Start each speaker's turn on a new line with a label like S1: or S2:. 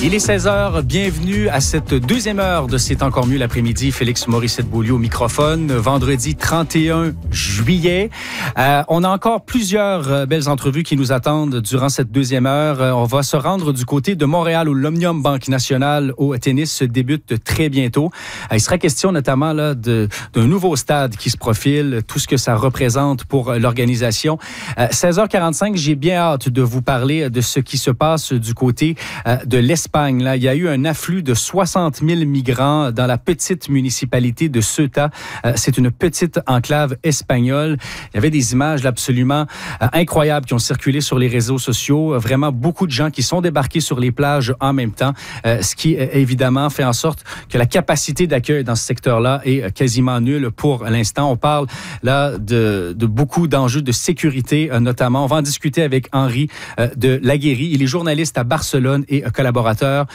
S1: Il est 16h, bienvenue à cette deuxième heure de C'est encore mieux l'après-midi. Félix Morissette-Beaulieu au microphone, vendredi 31 juillet. On a encore plusieurs belles entrevues qui nous attendent durant cette deuxième heure. On va se rendre du côté de Montréal où l'Omnium Banque Nationale au tennis se débute très bientôt. Il sera question notamment là, d'un nouveau stade qui se profile, tout ce que ça représente pour l'organisation. 16h45, j'ai bien hâte de vous parler de ce qui se passe du côté de l'Espagne. Là, il y a eu un afflux de 60 000 migrants dans la petite municipalité de Ceuta. C'est une petite enclave espagnole. Il y avait des images là, absolument incroyables qui ont circulé sur les réseaux sociaux. Vraiment beaucoup de gens qui sont débarqués sur les plages en même temps, ce qui évidemment fait en sorte que la capacité d'accueil dans ce secteur-là est quasiment nulle pour l'instant. On parle là de beaucoup d'enjeux de sécurité notamment. On va en discuter avec Henri de Laguérie. Il est journaliste à Barcelone et collaborateur